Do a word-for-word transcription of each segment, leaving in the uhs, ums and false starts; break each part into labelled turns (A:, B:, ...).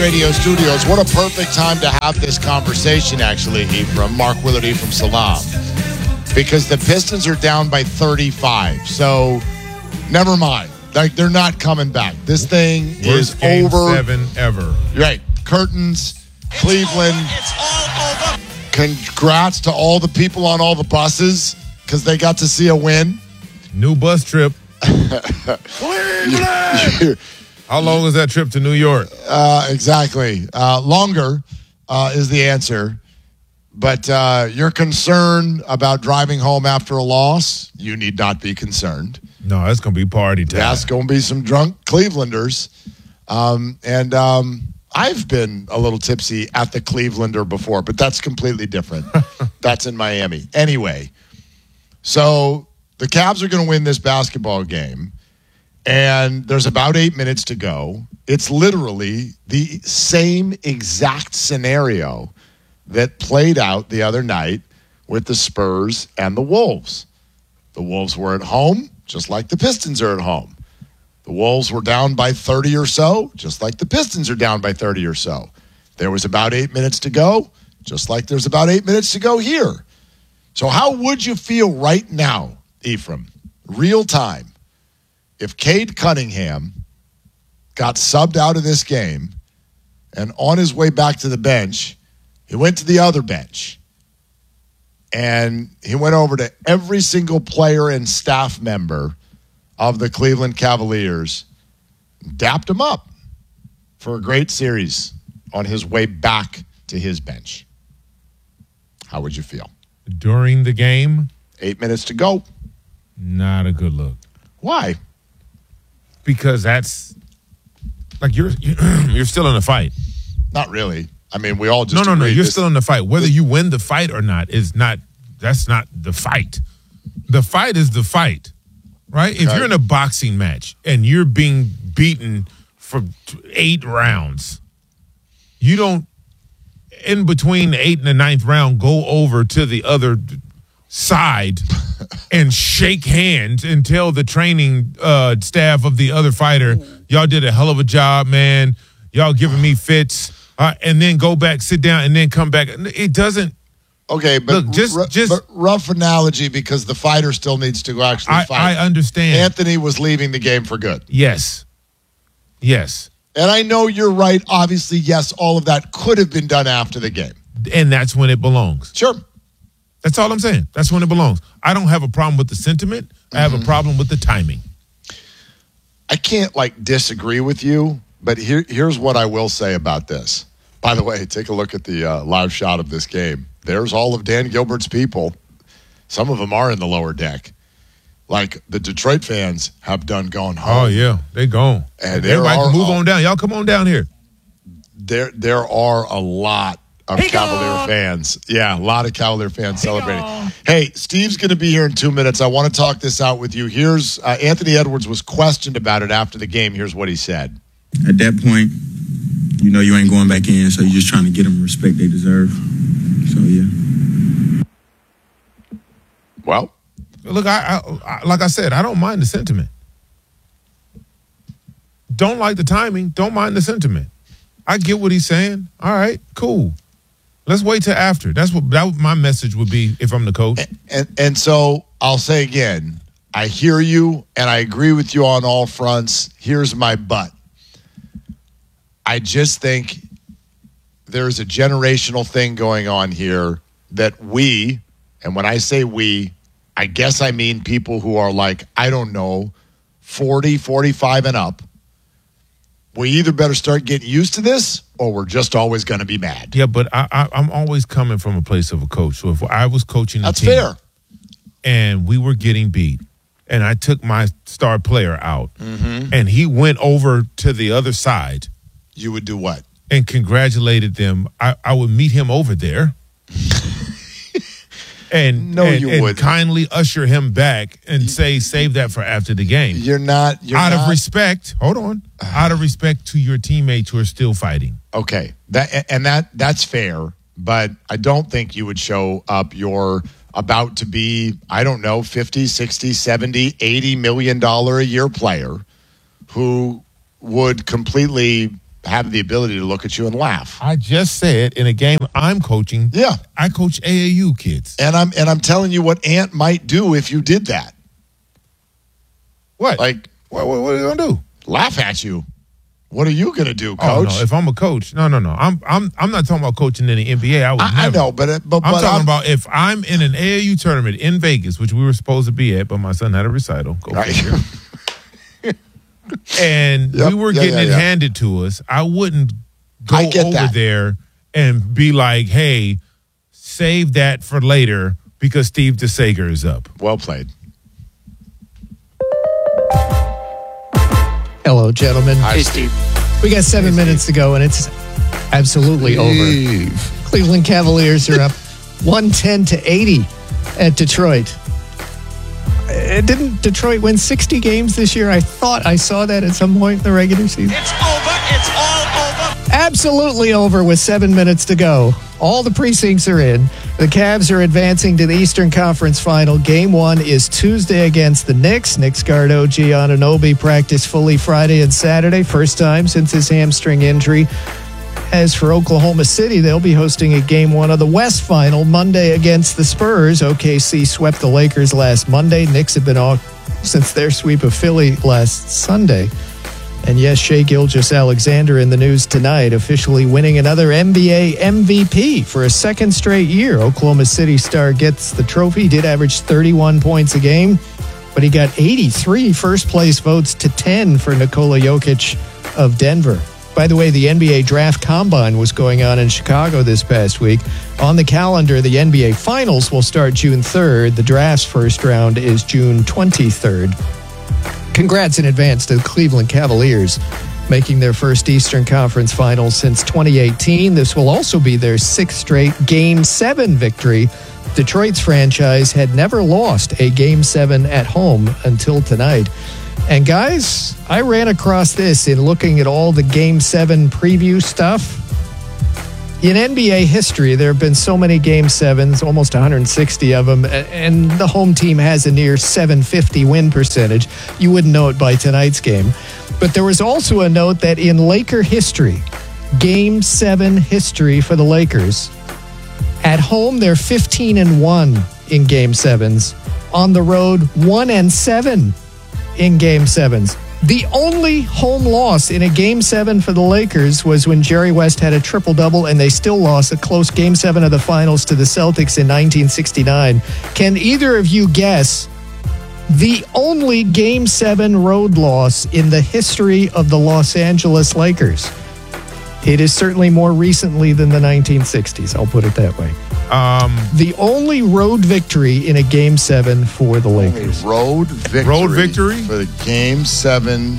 A: Radio Studios. What a perfect time to have this conversation, actually, Ephraim. Mark Willardy from Salam. Because the Pistons are down by thirty-five. So, never mind. Like, they're not coming back. This thing
B: Worst
A: is
B: game
A: over.
B: seven ever.
A: Right. Curtains, Cleveland.
C: It's all over.
A: Congrats to all the people on all the buses because they got to see a win.
B: New bus trip.
A: Cleveland!
B: How long is that trip to New York?
A: Uh, exactly. Uh, longer uh, is the answer. But uh, you're concerned about driving home after a loss. You need not be concerned.
B: No, it's going to be party time.
A: That's going to be some drunk Clevelanders. Um, and um, I've been a little tipsy at the Clevelander before, but that's completely different. That's in Miami. Anyway, so the Cavs are going to win this basketball game. And there's about eight minutes to go. It's literally the same exact scenario that played out the other night with the Spurs and the Wolves. The Wolves were at home, just like the Pistons are at home. The Wolves were down by thirty or so, just like the Pistons are down by thirty or so. There was about eight minutes to go, just like there's about eight minutes to go here. So how would you feel right now, Ephraim, real time, if Cade Cunningham got subbed out of this game and on his way back to the bench, he went to the other bench and he went over to every single player and staff member of the Cleveland Cavaliers, dapped him up for a great series on his way back to his bench? How would you feel?
B: During the game?
A: Eight minutes to go.
B: Not a good look.
A: Why?
B: Because that's like you're you're still in the fight.
A: Not really. I mean, we all just
B: no, no, no.
A: agreed
B: You're
A: this-
B: still in the fight. Whether you win the fight or not is not. That's not the fight. The fight is the fight, right? If
A: Okay.
B: you're in a boxing match and you're being beaten for eight rounds, you don't in between the eight and the ninth round go over to the other side and shake hands and tell the training uh, staff of the other fighter, y'all did a hell of a job, man. Y'all giving me fits. Uh, and then go back, sit down, and then come back. It doesn't.
A: Okay, but,
B: Look, just-
A: r-
B: just-
A: but rough analogy because the fighter still needs to actually
B: I,
A: fight.
B: I understand.
A: Anthony was leaving the game for good.
B: Yes. Yes.
A: And I know you're right. Obviously, yes, all of that could have been done after the game.
B: And that's when it belongs.
A: Sure.
B: That's all I'm saying. That's when it belongs. I don't have a problem with the sentiment. I have
A: Mm-hmm.
B: a problem with the timing.
A: I can't, like, disagree with you, but here, here's what I will say about this. By the way, take a look at the uh, live shot of this game. There's all of Dan Gilbert's people. Some of them are in the lower deck. Like, the Detroit fans have done gone home.
B: Oh, yeah. They gone.
A: And there
B: Everybody
A: are
B: can move
A: a-
B: on down. Y'all come on down here.
A: There, there are a lot of
C: He
A: Cavalier
C: gone.
A: fans. Yeah, a lot of Cavalier fans celebrating. Hey, Steve's going to be here in two minutes. I want to talk this out with you. Here's uh, Anthony Edwards was questioned about it after the game. Here's what he said.
D: At that point, you know you ain't going back in, so you're just trying to get them the respect they deserve. So, yeah.
A: Well,
B: Look, I, I, I like I said, I don't mind the sentiment. Don't like the timing. Don't mind the sentiment. I get what he's saying. All right, cool. Let's wait till after. That's what that my message would be if I'm the coach.
A: and and so I'll say again, I hear you and I agree with you on all fronts. Here's my but. I just think there's a generational thing going on here that we, and when I say we, I guess I mean people who are like, I don't know, forty, forty-five and up. We either better start getting used to this or we're just always going to be mad.
B: Yeah, but I, I, I'm always coming from a place of a coach. So if I was coaching a
A: That's
B: team
A: fair.
B: and we were getting beat, and I took my star player out,
A: Mm-hmm.
B: and he went over to the other side
A: You would do what?
B: and congratulated them, I, I would meet him over there. And,
A: No,
B: and,
A: you
B: and
A: wouldn't.
B: kindly usher him back and say, save that for after the game.
A: You're not. You're
B: out
A: not,
B: of respect, hold on, out of respect to your teammates who are still fighting.
A: Okay, that and that that's fair, but I don't think you would show up your about to be, I don't know, fifty, sixty, seventy, eighty million dollar a year player who would completely have the ability to look at you and laugh.
B: I just said in a game I'm coaching,
A: Yeah.
B: I coach A A U kids.
A: And I'm and I'm telling you what Ant might do if you did that.
B: What?
A: Like,
B: what, what, what are you going to do?
A: laugh at you. What are you going to do, Coach?
B: Oh, no. If I'm a coach, no, no, no. I'm I'm I'm not talking about coaching in the N B A. I would
A: I, I
B: never.
A: know, but it- but,
B: I'm
A: but
B: talking
A: I'm,
B: about if I'm in an A A U tournament in Vegas, which we were supposed to be at, but my son had a recital. Go
A: Right.
B: figure. And
A: Yep.
B: we were
A: Yeah,
B: getting
A: yeah,
B: it
A: yeah.
B: handed to us. I wouldn't go
A: I get
B: over
A: that.
B: there and be like, "Hey, save that for later because Steve DeSager is up."
A: Well played.
C: Hello, gentlemen.
A: Hi, Steve.
C: We got seven minutes to go, and it's absolutely over. Cleveland Cavaliers are up one ten to eighty at Detroit. Uh, didn't Detroit win sixty games this year? I thought I saw that at some point in the regular season.
E: It's over. It's all over.
C: Absolutely over with seven minutes to go. All the precincts are in. The Cavs are advancing to the Eastern Conference Final. Game one is Tuesday against the Knicks. Knicks guard O G Anunoby practiced fully Friday and Saturday, first time since his hamstring injury. As for Oklahoma City, they'll be hosting a game one of the West Final Monday against the Spurs. O K C swept the Lakers last Monday. Knicks have been off since their sweep of Philly last Sunday. And yes, Shai Gilgeous-Alexander in the news tonight, officially winning another N B A M V P for a second straight year. Oklahoma City star gets the trophy. He did average thirty-one points a game, but he got eighty-three first-place votes to ten for Nikola Jokic of Denver. By the way, the N B A Draft Combine was going on in Chicago this past week. On the calendar, the N B A Finals will start June third. The draft's first round is June twenty-third. Congrats in advance to the Cleveland Cavaliers, making their first Eastern Conference Finals since twenty eighteen. This will also be their sixth straight Game seven victory. Detroit's franchise had never lost a Game seven at home until tonight. And guys, I ran across this in looking at all the Game seven preview stuff. In N B A history, there have been so many Game sevens, almost one hundred sixty of them, and the home team has a near seven fifty win percentage. You wouldn't know it by tonight's game. But there was also a note that in Laker history, Game seven history for the Lakers, at home they're fifteen and one in Game sevens. On the road, one and seven in Game sevens. The only home loss in a Game seven for the Lakers was when Jerry West had a triple-double and they still lost a close Game seven of the Finals to the Celtics in nineteen sixty-nine. Can either of you guess the only Game seven road loss in the history of the Los Angeles Lakers? It is certainly more recently than the nineteen sixties, I'll put it that way.
B: Um,
C: The only road victory in a Game seven for the Lakers.
A: Road victory.
B: Road victory?
A: For the Game seven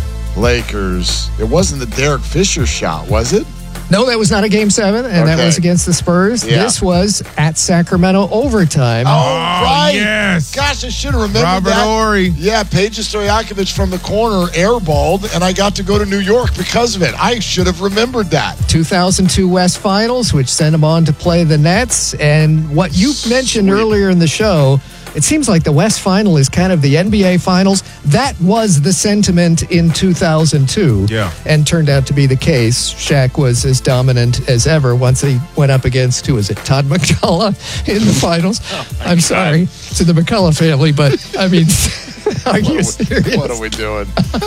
A: Lakers. It wasn't the Derek Fisher shot, was it?
C: No, that was not a Game seven, and that
A: Okay.
C: was against the Spurs.
A: Yeah.
C: This was at Sacramento overtime.
A: Oh,
B: Oh,
A: right.
B: yes.
A: Gosh, I should have remembered
B: Robert
A: that.
B: Horry.
A: Yeah, Peja Stojakovic from the corner airballed, and I got to go to New York because of it. I should have remembered that.
C: two thousand two West Finals, which sent him on to play the Nets. And what you mentioned
A: Sweet.
C: earlier in the show, it seems like the West Final is kind of the N B A Finals. That was the sentiment in two thousand two.
B: Yeah.
C: And turned out to be the case. Shaq was as dominant as ever once he went up against, who was it, Todd McCullough in the finals. I'm sorry to the McCullough family, but I mean, are you
A: What
C: serious?
A: are, we, what are we doing?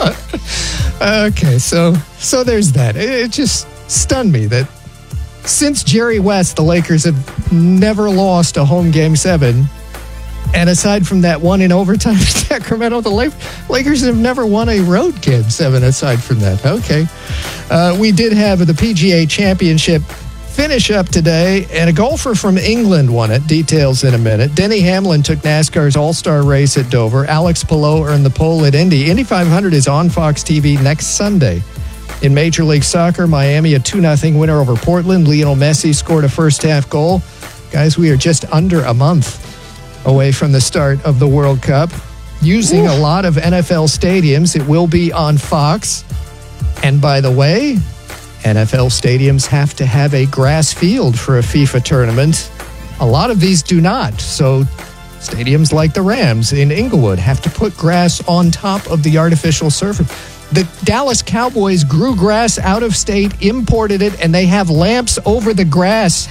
C: Okay, so so there's that. It, it just stunned me that since Jerry West, the Lakers have never lost a home Game seven. And aside from that one in overtime in Sacramento, the La- Lakers have never won a road Game seven aside from that. Okay. Uh, we did have the P G A Championship finish up today, and a golfer from England won it. Details in a minute. Denny Hamlin took NASCAR's All-Star race at Dover. Alex Palou earned the pole at Indy. Indy five hundred is on Fox T V next Sunday. In Major League Soccer, Miami a two nothing winner over Portland. Lionel Messi scored a first-half goal. Guys, we are just under a month away from the start of the World Cup. Using a lot of N F L stadiums, it will be on Fox. And by the way, N F L stadiums have to have a grass field for a FIFA tournament. A lot of these do not. So stadiums like the Rams in Inglewood have to put grass on top of the artificial surface. The Dallas Cowboys grew grass out of state, imported it, and they have lamps over the grass